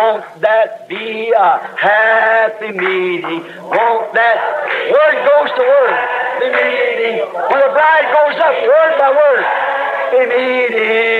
Won't that be a happy meeting? Won't that word goes to word, the meeting, when the bride goes up word by word, the meeting.